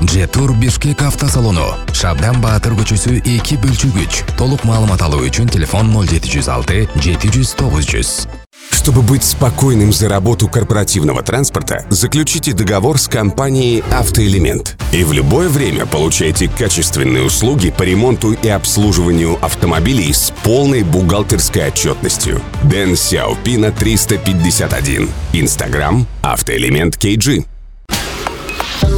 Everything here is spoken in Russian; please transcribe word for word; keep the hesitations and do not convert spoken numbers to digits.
Жетур Бишкек автосалону. Шабдан Баатыр көчөсү эки бөлчүгүч. Толук маалымат алуу үчүн телефон ноль жети жүз алты жети жүз тогуз жүз. Чтобы быть спокойным за работу корпоративного транспорта, заключите договор с компанией «Автоэлемент». И в любое время получайте качественные услуги по ремонту и обслуживанию автомобилей с полной бухгалтерской отчетностью. Дэн Сяопина триста пятьдесят один. Инстаграм «Автоэлемент кей джи».